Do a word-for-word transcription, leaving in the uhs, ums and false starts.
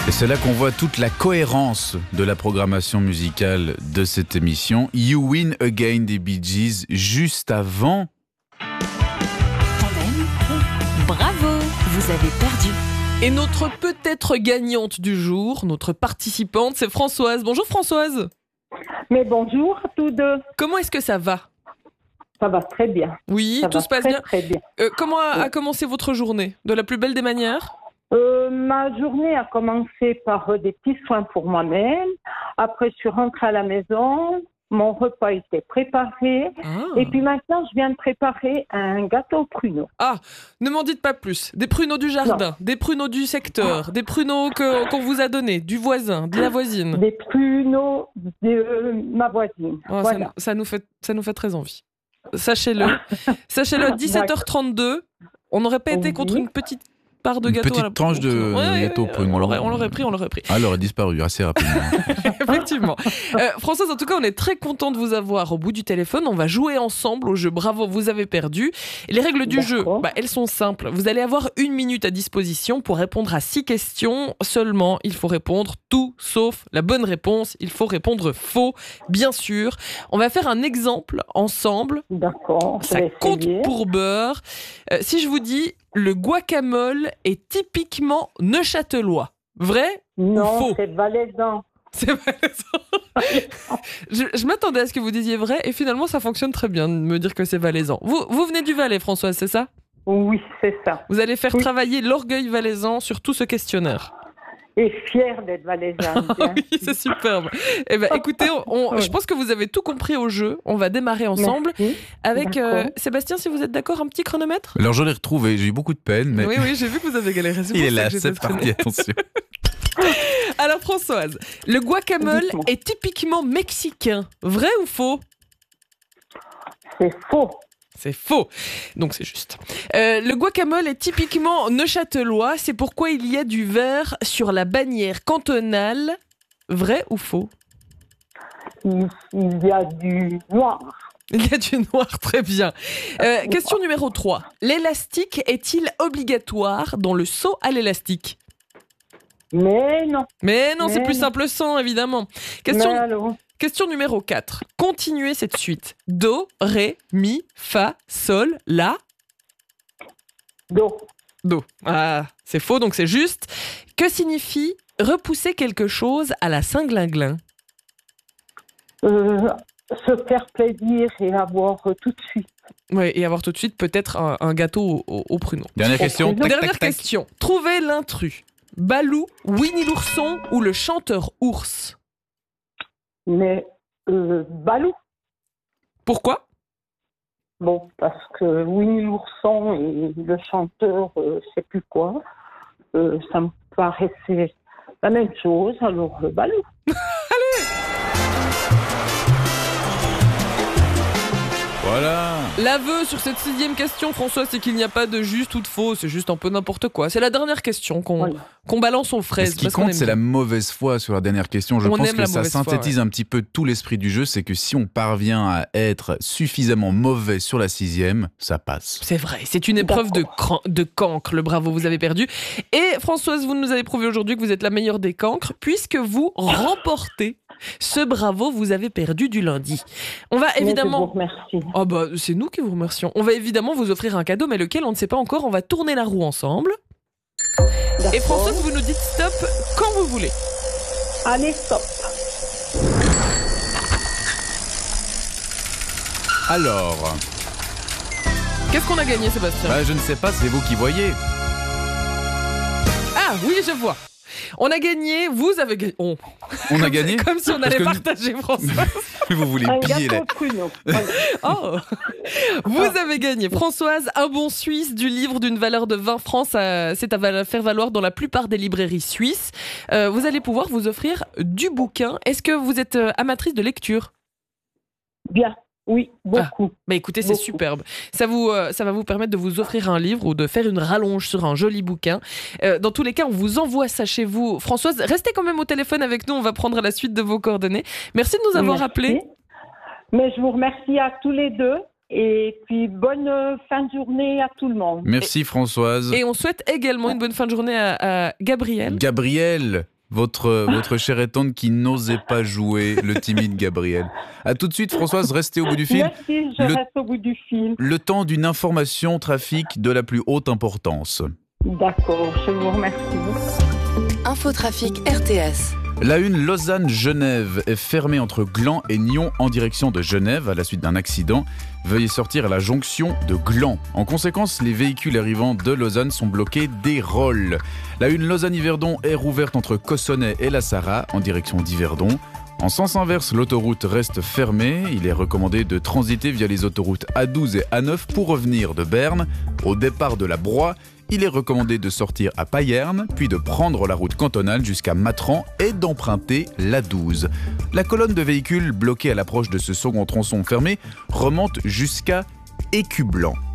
Et c'est là qu'on voit toute la cohérence de la programmation musicale de cette émission. You Win Again des Bee Gees, juste avant. Bravo, vous avez perdu. Et notre peut-être gagnante du jour, notre participante, c'est Françoise. Bonjour Françoise. Mais bonjour à tous deux. Comment est-ce que ça va ? Ça va très bien. Oui, ça tout va se passe très, bien. Très bien. Euh, comment a, a commencé votre journée ? De la plus belle des manières ? Euh, ma journée a commencé par euh, des petits soins pour moi-même. Après, je suis rentrée à la maison. Mon repas était préparé. Ah. Et puis maintenant, je viens de préparer un gâteau au pruneau. Ah, ne m'en dites pas plus. Des pruneaux du jardin, non. Des pruneaux du secteur, ah. Des pruneaux que, qu'on vous a donnés, du voisin, de la voisine. Des pruneaux de euh, ma voisine. Oh, voilà. ça, ça, nous fait, ça nous fait très envie. Sachez-le. Sachez-le, à dix-sept heures trente-deux, on n'aurait pas été contre une petite part de une gâteau. Petite à la... tranche de ouais, gâteau ouais, pruneau. On l'aurait, on l'aurait pris, on l'aurait pris. Ah, elle aurait disparu assez rapidement. Effectivement. Euh, Françoise, en tout cas, on est très content de vous avoir au bout du téléphone. On va jouer ensemble au jeu Bravo, vous avez perdu. Et les règles du D'accord. jeu, bah, elles sont simples. Vous allez avoir une minute à disposition pour répondre à six questions. Seulement, il faut répondre tout sauf la bonne réponse. Il faut répondre faux, bien sûr. On va faire un exemple ensemble. D'accord. Ça compte pour beurre. Euh, si je vous dis le guacamole est typiquement neuchâtelois, vrai non, ou faux ? c'est valaisan. C'est valaisan. je, je m'attendais à ce que vous disiez vrai et finalement ça fonctionne très bien de me dire que c'est valaisan. Vous, vous venez du Valais, Françoise, c'est ça ? Oui, c'est ça. Vous allez faire oui. travailler l'orgueil valaisan sur tout ce questionnaire. Et fière d'être valaisanne. Oui, c'est superbe. Eh ben, écoutez, on, on, oui. je pense que vous avez tout compris au jeu. On va démarrer ensemble. Merci. Avec euh, Sébastien, si vous êtes d'accord, un petit chronomètre ? Alors je l'ai retrouvé, j'ai eu beaucoup de peine. Mais... Oui, oui, j'ai vu que vous avez galéré. Il est là, c'est parti, attention. Alors Françoise, le guacamole est typiquement mexicain. Vrai ou faux ? C'est faux. C'est faux, donc c'est juste. Euh, le guacamole est typiquement neuchâtelois, c'est pourquoi il y a du vert sur la bannière cantonale. Vrai ou faux ? Il, il y a du noir. Il y a du noir, très bien. Euh, question numéro trois. L'élastique est-il obligatoire dans le saut à l'élastique ? Mais non. Mais non, Mais c'est plus non. simple sans, évidemment. Question... Mais alors Question numéro quatre. Continuez cette suite. Do, ré, mi, fa, sol, la. Do. Do. Ah, c'est faux, donc c'est juste. Que signifie repousser quelque chose à la Saint-Glinglin ? euh, Se faire plaisir et avoir euh, tout de suite. Oui, et avoir tout de suite peut-être un, un gâteau au, au, au pruneau. Dernière question. Tac, Dernière tac, tac. question. Trouvez l'intrus. Balou, Winnie l'ourson ou le chanteur ours ? Mais euh, Balou. Pourquoi ? Bon, parce que Winnie l'ourson et le chanteur, euh, je sais plus quoi, euh, ça me paraissait la même chose, alors euh, Balou. Voilà. L'aveu sur cette sixième question, François, c'est qu'il n'y a pas de juste ou de faux, c'est juste un peu n'importe quoi. C'est la dernière question qu'on, voilà. qu'on balance aux fraises. Ce qui compte, c'est la mauvaise foi sur la dernière question. Je on pense que ça synthétise foi, ouais. un petit peu tout l'esprit du jeu, c'est que si on parvient à être suffisamment mauvais sur la sixième, ça passe. C'est vrai, c'est une épreuve de, cran- de cancre, le bravo, vous avez perdu. Et Françoise, vous nous avez prouvé aujourd'hui que vous êtes la meilleure des cancres, puisque vous remportez ce bravo, vous avez perdu du lundi. On va évidemment... Mais je vous remercie. Oh bah, c'est nous qui vous remercions. On va évidemment vous offrir un cadeau, mais lequel on ne sait pas encore. On va tourner la roue ensemble. D'accord. Et Françoise, vous nous dites stop quand vous voulez. Allez, stop. Alors, qu'est-ce qu'on a gagné, Sébastien ? bah, je ne sais pas, c'est vous qui voyez. Ah oui, je vois. On a gagné, vous avez gagné. On, on a gagné comme si on allait que partager, François. Vous voulez un piller gâteau les... au pruneau. Voilà. Oh. Vous avez gagné, Françoise, un bon suisse du livre d'une valeur de vingt francs. Ça, c'est à faire valoir dans la plupart des librairies suisses. Euh, vous allez pouvoir vous offrir du bouquin. Est-ce que vous êtes amatrice de lecture ? Bien. Oui, beaucoup. Ah, bah écoutez, c'est beaucoup. superbe. Ça, vous, euh, ça va vous permettre de vous offrir un livre ou de faire une rallonge sur un joli bouquin. Euh, dans tous les cas, on vous envoie ça chez vous. Françoise, restez quand même au téléphone avec nous. On va prendre la suite de vos coordonnées. Merci de nous avoir Merci. appelés. Mais je vous remercie à tous les deux. Et puis, bonne fin de journée à tout le monde. Merci Françoise. Et on souhaite également une bonne fin de journée à, à Gabriel. Gabriel votre, votre chère et tendre qui n'osait pas jouer le timide Gabriel. A tout de suite, Françoise, restez au bout du fil. Merci, je le, reste au bout du fil. Le temps d'une information trafic de la plus haute importance. D'accord, je vous remercie. Infotrafic R T S. La une Lausanne-Genève est fermée entre Gland et Nyon en direction de Genève à la suite d'un accident. Veuillez sortir à la jonction de Gland. En conséquence, les véhicules arrivant de Lausanne sont bloqués des Rolles. La une Lausanne-Yverdon est rouverte entre Cossonay et La Sarraz en direction d'Yverdon. En sens inverse, l'autoroute reste fermée. Il est recommandé de transiter via les autoroutes A douze et A neuf pour revenir de Berne. Au départ de la Broye, il est recommandé de sortir à Payerne, puis de prendre la route cantonale jusqu'à Matran et d'emprunter l'A douze. La colonne de véhicules bloquée à l'approche de ce second tronçon fermé remonte jusqu'à Écublanc.